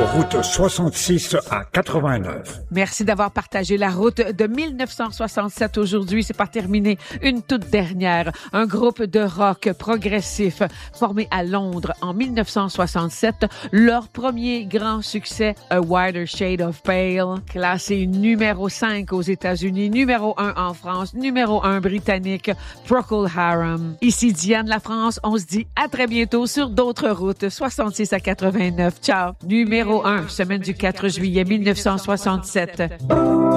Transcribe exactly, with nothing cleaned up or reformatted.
route soixante-six à quatre-vingt-neuf. Merci d'avoir partagé la route de mille neuf cent soixante-sept aujourd'hui. C'est pas terminé. Une toute dernière. Un groupe de rock progressif formé à Londres en mille neuf cent soixante-sept. Leur premier grand succès, A Wider Shade of Pale, classé numéro cinq aux États-Unis, numéro un en France, numéro un britannique, Procol Harum. Ici Diane La France. On se dit à très bientôt sur d'autres routes soixante-six à quatre-vingt-neuf. Ciao. Numéro un, semaine du quatre juillet mille neuf cent soixante-sept.